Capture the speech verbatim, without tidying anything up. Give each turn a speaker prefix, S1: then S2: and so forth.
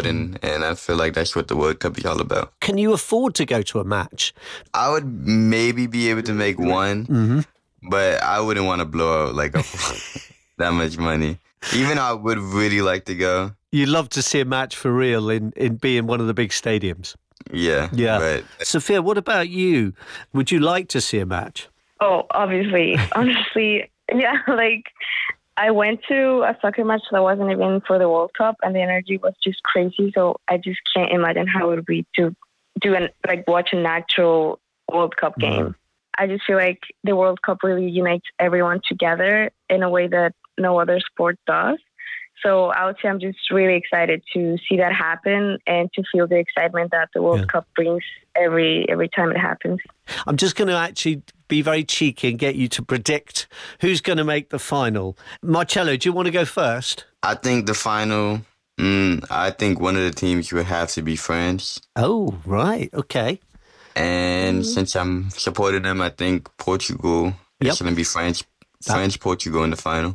S1: important, and I feel like that's what the World Cup is all about.
S2: Can you afford to go to a match?
S1: I would maybe be able to make one,
S2: mm-hmm.
S1: but I wouldn't want to blow out like a, that much money. Even though I would really like to go.
S2: You'd love to see a match for real in, in being one of the big stadiums.
S1: Yeah.
S2: Yeah.
S1: But...
S2: Sophia, what about you? Would you like to see a match?
S3: Oh, obviously. Honestly, yeah, like I went to a soccer match that wasn't even for the World Cup, and the energy was just crazy. So I just can't imagine how it would be to do an like watch an actual World Cup game. Mm. I just feel like the World Cup really unites everyone together in a way that no other sport does. So I would say I'm just really excited to see that happen and to feel the excitement that the World yeah. Cup brings every every time it happens.
S2: I'm just going to actually be very cheeky and get you to predict who's going to make the final. Marcello, do you want to go first?
S1: I think the final, mm, I think one of the teams would have to be France.
S2: Oh, right. Okay.
S1: And mm-hmm. since I'm supporting them, I think Portugal yep. is going to be France, France, Portugal in the final.